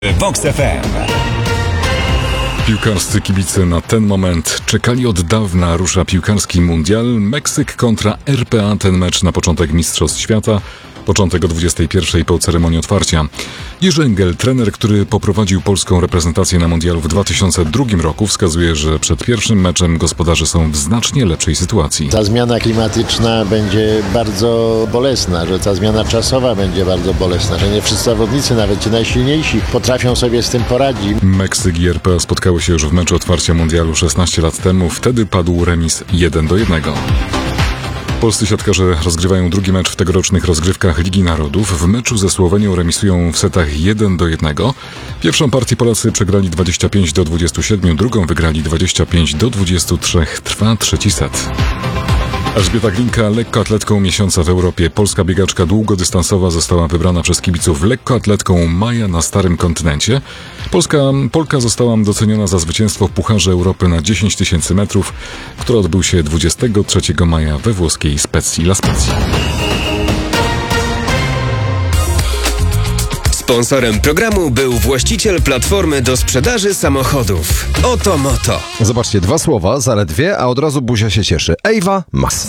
Vox FM. Piłkarscy kibice na ten moment czekali od dawna. Rusza piłkarski mundial. Meksyk kontra RPA. Ten mecz na początek Mistrzostw Świata. Początek o 21:00 po ceremonii otwarcia. Jerzy Engel, trener, który poprowadził polską reprezentację na mundialu w 2002 roku, wskazuje, że przed pierwszym meczem gospodarze są w znacznie lepszej sytuacji. Ta zmiana klimatyczna będzie bardzo bolesna, że ta zmiana czasowa będzie bardzo bolesna, że nie wszyscy zawodnicy, nawet ci najsilniejsi, potrafią sobie z tym poradzić. Meksyk i RPA spotkały się już w meczu otwarcia mundialu 16 lat temu. Wtedy padł remis 1-1. Polscy siatkarze rozgrywają drugi mecz w tegorocznych rozgrywkach Ligi Narodów. W meczu ze Słowenią remisują w setach 1-1. Pierwszą partię Polacy przegrali 25-27, drugą wygrali 25-23. Trwa trzeci set. Elżbieta Glinka, lekkoatletką miesiąca w Europie. Polska biegaczka długodystansowa została wybrana przez kibiców lekkoatletką maja na Starym Kontynencie. Polka została doceniona za zwycięstwo w Pucharze Europy na 10 000 metrów, który odbył się 23 maja we włoskiej Spezii La Spezia. Sponsorem programu był właściciel platformy do sprzedaży samochodów Oto Moto. Zobaczcie, 2 słowa, zaledwie, a od razu buzia się cieszy. Ewa Mas.